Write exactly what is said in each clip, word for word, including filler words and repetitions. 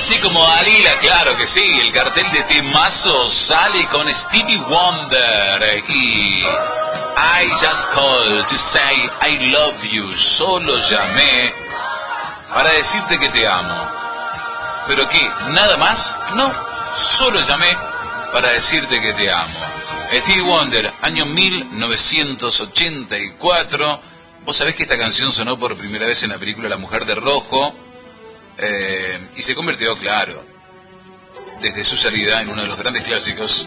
Así como Dalila, claro que sí, el cartel de temazo sale con Stevie Wonder y I just called to say I love you. Solo llamé para decirte que te amo. ¿Pero qué? ¿Nada más? No, solo llamé para decirte que te amo. Stevie Wonder, año mil novecientos ochenta y cuatro. Vos sabés que esta canción sonó por primera vez en la película La Mujer de Rojo. Eh, y se convirtió, claro, desde su salida en uno de los grandes clásicos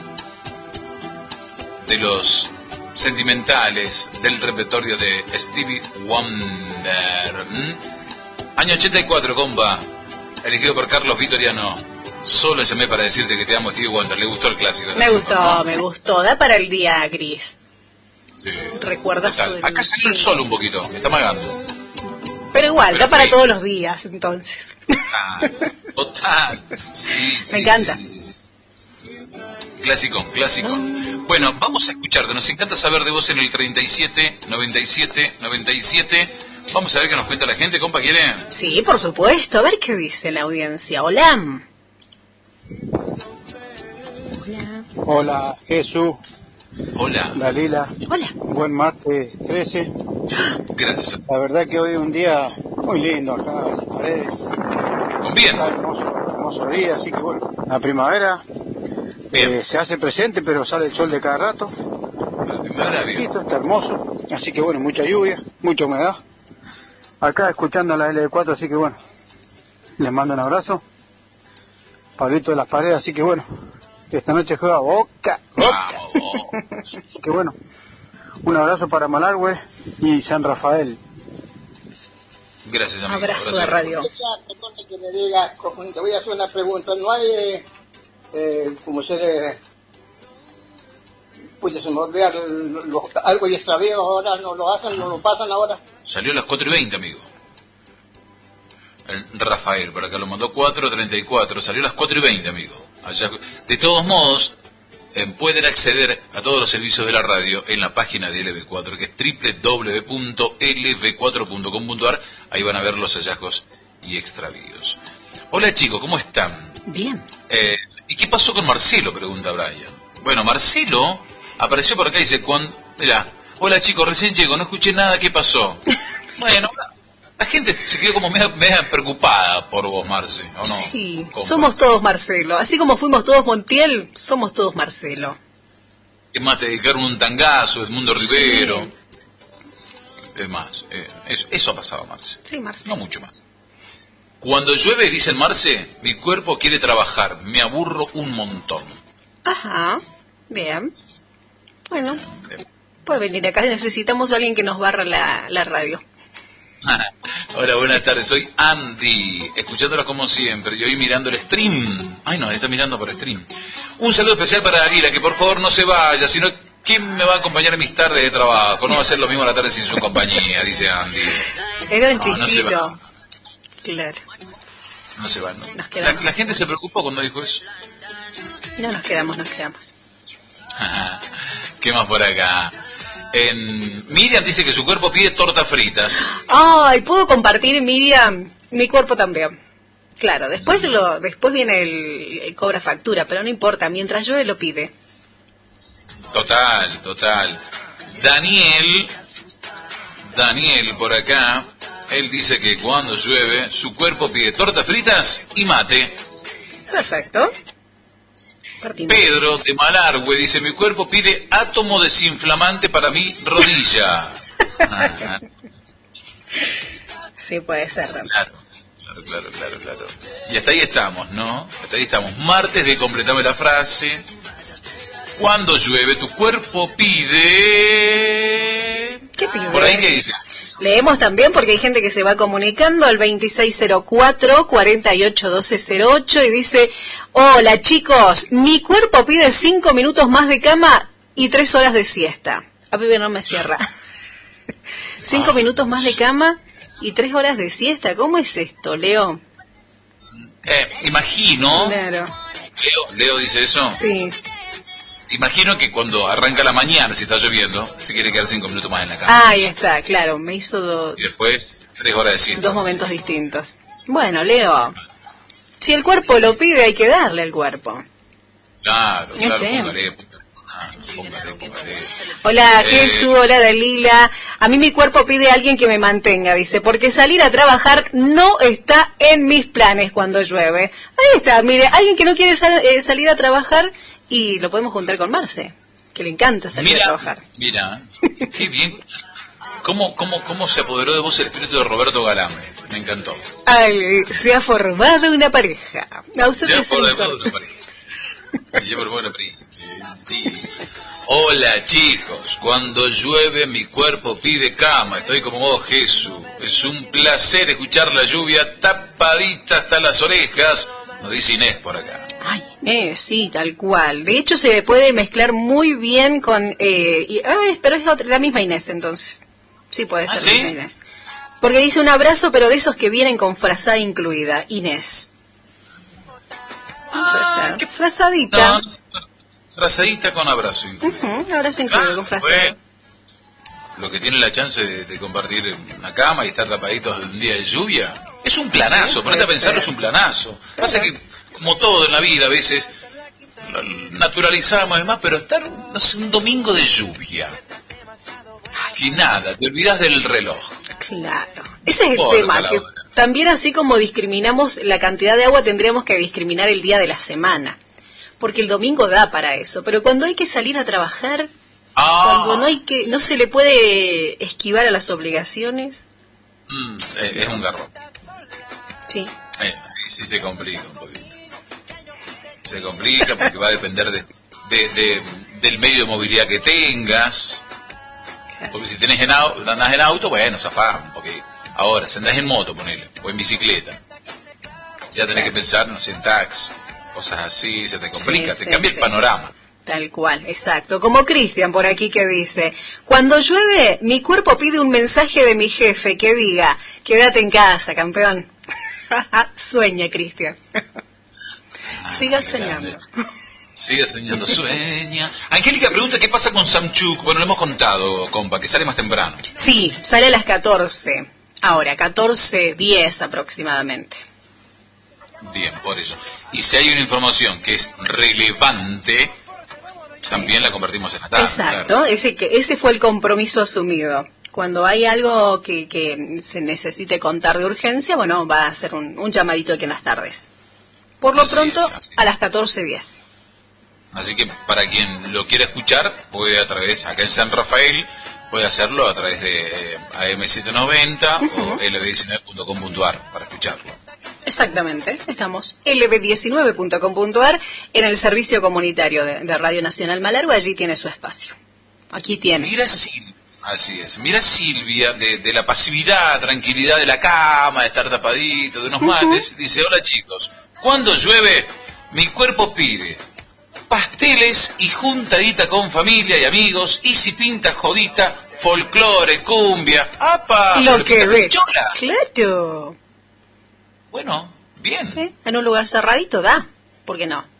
de los sentimentales del repertorio de Stevie Wonder. ¿Mm? Año ochenta y cuatro, compa, elegido por Carlos Vitoriano. Solo llamé para decirte que te amo, Stevie Wonder. ¿Le gustó el clásico? Me gustó, ¿no? me gustó. Da para el día gris. Sí. ¿Recuerdas? Acá salió el sol un poquito, me está amagando. Pero igual, Pero da para sí. todos los días, entonces. Ah, total. Sí, sí, Me encanta. Sí, sí, sí, sí. Clásico, clásico. Bueno, vamos a escucharte. Nos encanta saber de vos en el treinta y siete, noventa y siete, noventa y siete. Vamos a ver qué nos cuenta la gente, compa, ¿quiere? Sí, por supuesto. A ver qué dice la audiencia. Hola. Hola. Hola, Jesús. Hola. Dalila. Hola. Buen martes trece. Gracias. La verdad que hoy es un día muy lindo acá en las paredes. Con bien. Está hermoso, hermoso día, así que bueno, la primavera eh, se hace presente, pero sale el sol de cada rato. La primavera, bien. Está hermoso, así que bueno, mucha lluvia, mucha humedad. Acá escuchando la L cuatro, así que bueno, les mando un abrazo. Pablito de las Paredes, así que bueno, esta noche juega Boca, Boca. Así que bueno, un abrazo para Malargüe y San Rafael. Gracias, amigo. Abrazo, abrazo de radio. Que me diga, te voy a hacer una pregunta. No hay, eh, como se le, pues se me olvida, algo de extravío ahora, no lo hacen, no lo pasan ahora. Salió a las cuatro y veinte, amigo. El Rafael, por acá lo mandó cuatro treinta y cuatro. Salió a las cuatro y veinte, amigo. Allá, de todos modos, eh, pueden acceder a todos los servicios de la radio en la página de L B cuatro, que es doble u doble u doble u punto L B cuatro punto com punto a r. Ahí van a ver los hallazgos y extravíos. Hola, chicos, ¿cómo están? Bien. Eh, ¿Y qué pasó con Marcelo? Pregunta Brian. Bueno, Marcelo apareció por acá y dice, cuando, mira, hola chicos, recién llego, no escuché nada, ¿qué pasó? Bueno, la gente se quedó como media, media preocupada por vos, Marce, ¿o no? Sí, ¿Cómo? Somos todos Marcelo. Así como fuimos todos Montiel, somos todos Marcelo. Es más, te dedicaron un tangazo, Edmundo Rivero. Sí. Es más, eh, eso, eso ha pasado, Marce. Sí, Marce. No mucho más. Cuando llueve, dice el Marce, mi cuerpo quiere trabajar, me aburro un montón. Ajá, bien. Bueno, puede venir acá, necesitamos a alguien que nos barra la, la radio. Hola, buenas tardes, soy Andy, escuchándola como siempre y hoy mirando el stream. Ay no, está mirando por stream. Un saludo especial para Dalila, que por favor no se vaya, sino ¿quién me va a acompañar en mis tardes de trabajo? No va a ser lo mismo la tarde sin su compañía, dice Andy. Era un No, no se chiquito. va. Claro. No se va, no. Nos La, quedamos. la gente se preocupó cuando dijo eso. No nos quedamos, nos quedamos. ¿Qué más por acá? En... Miriam dice que su cuerpo pide tortas fritas. Ay, ¿puedo compartir, Miriam? Mi cuerpo también. Claro, después lo, después viene el, el cobra factura, pero no importa, mientras llueve lo pide. Total, total. Daniel, Daniel por acá, él dice que cuando llueve su cuerpo pide tortas fritas y mate. Perfecto. Partimos. Pedro de Malargüe dice, mi cuerpo pide átomo desinflamante para mi rodilla. Ajá. Sí, puede ser. ¿No? Claro, claro, claro, claro, claro. Y hasta ahí estamos, ¿no? Hasta ahí estamos. Martes de completame la frase. Cuando llueve tu cuerpo pide... ¿Qué pide? ¿Por ahí qué dice? Leemos también porque hay gente que se va comunicando al veintiséis cero cuatro, cuarenta y ocho doce cero ocho y dice, hola chicos, mi cuerpo pide cinco minutos más de cama y tres horas de siesta. A Pibe no me cierra. Cinco Ah, minutos más de cama y tres horas de siesta. ¿Cómo es esto, Leo? Eh, imagino... Claro. Leo, Leo dice eso. Sí. Imagino que cuando arranca la mañana, si está lloviendo, se quiere quedar cinco minutos más en la cama. Ahí está, claro, me hizo do- Y después, tres horas de siesta. dos momentos distintos. Bueno, Leo, Si el cuerpo lo pide, hay que darle al cuerpo. Claro, claro, Sí. póngale, póngale, póngale. Hola, Eh, Jesús, hola, Dalila. A mí mi cuerpo pide a alguien que me mantenga, dice, porque salir a trabajar no está en mis planes cuando llueve. Ahí está, mire, alguien que no quiere sal- eh, salir a trabajar y lo podemos juntar con Marce, que le encanta salir Mira, a trabajar. mira, qué bien. ¿Cómo, cómo, ¿Cómo se apoderó de vos el espíritu de Roberto Galán? Me encantó. Ay, se ha formado una pareja. A usted Ya le hace por mejor. una pareja. Ya por una pareja. Sí. Hola chicos, cuando llueve mi cuerpo pide cama, estoy como vos Jesús, es un placer escuchar la lluvia tapadita hasta las orejas, nos dice Inés por acá. Ay, Inés, sí, tal cual. De hecho, se puede mezclar muy bien con... Eh, y, ay, pero es otra, la misma Inés, entonces. Sí, puede ser ¿Ah, la sí? misma Inés. Porque dice un abrazo, pero de esos que vienen con frazada incluida. Inés. Ah, ¿Qué frazadita? No, frazadita con abrazo incluido. Ujú, abrazo incluido Ah, con frazada. bueno. Lo que tiene la chance de, de compartir una cama y estar tapaditos en un día de lluvia, es un planazo, Sí, ponete a puede pensarlo, ser. es un planazo. Pasa que, como todo en la vida, a veces lo naturalizamos además, pero estar, no sé, un domingo de lluvia, y nada, te olvidas del reloj. Claro. Ese es el Importa tema, la que hora. también así como discriminamos la cantidad de agua, tendríamos que discriminar el día de la semana. Porque el domingo da para eso, pero cuando hay que salir a trabajar, Ah, cuando no hay que, no se le puede esquivar a las obligaciones, mm, eh, es un garrón. sí. Eh, ahí sí se complica un poquito. Se complica porque va a depender de, de- de- del medio de movilidad que tengas. Porque si tenés en auto, andás en auto, bueno, zafás un poquito. Ahora, si andás en moto, ponele, o en bicicleta, ya tenés que pensar, no sé, en taxi, cosas así, se te complica, Sí, te sí, cambia sí. el panorama. Tal cual, exacto. Como Cristian por aquí que dice, cuando llueve, mi cuerpo pide un mensaje de mi jefe que diga, quédate en casa, campeón. Sueña, Cristian. Siga Ah, qué soñando. grande. Sigue soñando, sueña. Angélica pregunta qué pasa con Samchuk. Bueno, lo hemos contado, compa, que sale más temprano. Sí, sale a las catorce. Ahora, catorce diez aproximadamente. Bien, por eso. Y si hay una información que es relevante, también la convertimos en la tarde. Exacto, claro. ese, que, ese fue el compromiso asumido. Cuando hay algo que, que se necesite contar de urgencia, bueno, va a ser un, un llamadito aquí en las tardes. Por lo Así pronto, es, así es. a las catorce diez. Así que para quien lo quiera escuchar, puede a través, acá en San Rafael, puede hacerlo a través de eh, A M setecientos noventa o L B diecinueve punto com punto a r para escucharlo. Exactamente, estamos L B diecinueve punto com punto a r en el servicio comunitario de, de Radio Nacional Malargüe, allí tiene su espacio. Aquí tiene. Mira Silvia, así es, mira Silvia, de, de la pasividad, tranquilidad de la cama, de estar tapadito, de unos mates, dice, hola chicos, cuando llueve, mi cuerpo pide pasteles y juntadita con familia y amigos, y si pinta jodita, folclore, cumbia, ¡apa! Lo pero que pinta ve. pichola. Claro. Bueno, bien. Sí, en un lugar cerradito da, ¿por qué no?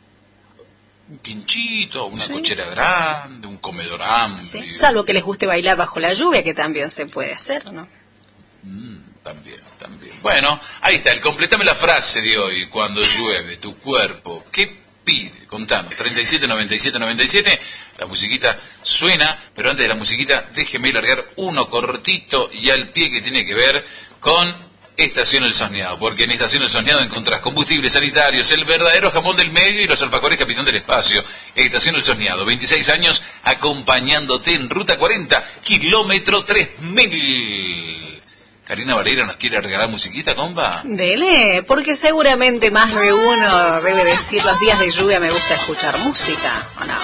Un quinchito, una Sí. cochera grande, un comedor amplio. ¿Sí? Salvo que les guste bailar bajo la lluvia, que también se puede hacer, ¿no? Mm, también, también. Bueno, ahí está, el completame la frase de hoy. Cuando llueve, tu cuerpo, ¿qué pide? Contanos, treinta y siete, noventa y siete, noventa y siete. La musiquita suena, pero antes de la musiquita, déjeme largar uno cortito y al pie que tiene que ver con Estación El Sosneado, porque en Estación El Sosneado encontrás combustibles sanitarios, el verdadero jamón del medio y los alfajores Capitán del Espacio. Estación El Sosneado, veintiséis años acompañándote en Ruta cuarenta, kilómetro tres mil. Karina Valera nos quiere regalar musiquita, compa. Dele, porque seguramente más de uno debe decir los días de lluvia me gusta escuchar música, ¿o no?